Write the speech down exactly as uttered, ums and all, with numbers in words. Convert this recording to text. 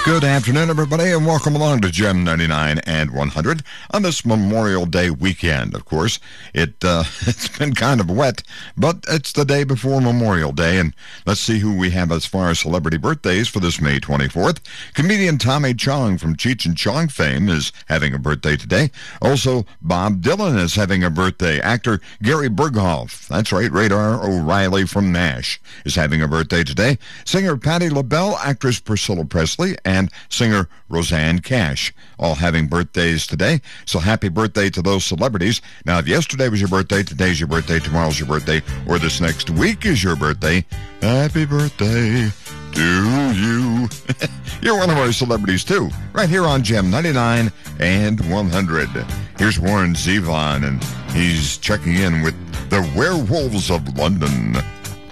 Good afternoon, everybody, and welcome along to Gem ninety-nine and one hundred on this Memorial Day weekend. Of course, it, uh, it's been kind of wet, but it's the day before Memorial Day, and let's see who we have as far as celebrity birthdays for this May twenty-fourth. Comedian Tommy Chong from Cheech and Chong fame is having a birthday today. Also, Bob Dylan is having a birthday. Actor Gary Berghoff, that's right, Radar O'Reilly from NASH, is having a birthday today. Singer Patti LaBelle, actress Priscilla Presley, and and singer Roseanne Cash, all having birthdays today. So happy birthday to those celebrities. Now, if yesterday was your birthday, today's your birthday, tomorrow's your birthday, or this next week is your birthday, happy birthday to you. You're one of our celebrities, too, right here on Gem ninety-nine and one hundred. Here's Warren Zevon, and he's checking in with the Werewolves of London.